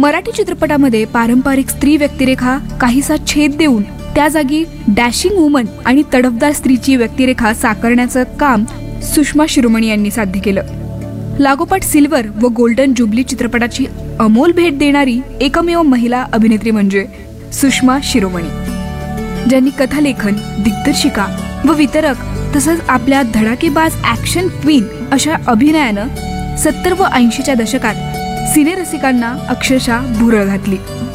मराठी चित्रपटामध्ये पारंपरिक स्त्री व्यक्तिरेखा काहीसा छेद देऊन त्या जागी डॅशिंग वुमन आणि तडफदार स्त्रीची व्यक्तिरेखा साकारण्याचं काम सुषमा शिरोमणी यांनी साध्य केलं। लागोपाठ सिल्वर व गोल्डन जुबली चित्रपटाची अमोल भेट देणारी एकमेव महिला अभिनेत्री म्हणजे सुषमा शिरोमणी, ज्यांनी कथालेखन, दिग्दर्शिका व वितरक तसंच आपल्या धडाकेबाज ऍक्शन क्वीन अशा अभिनयानं 70 व 80च्या दशकात सिनेरसिकांना अक्षरशः भुरळ घातली।